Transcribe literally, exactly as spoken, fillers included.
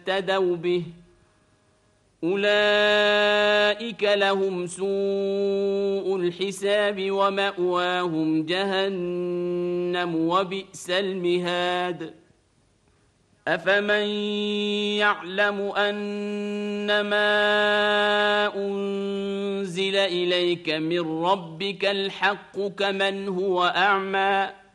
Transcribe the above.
اهتدوا به أولئك لهم سوء الحساب ومأواهم جهنم وبئس المهاد أفمن يعلم أنما أنزل إليك من ربك الحق كمن هو أعمى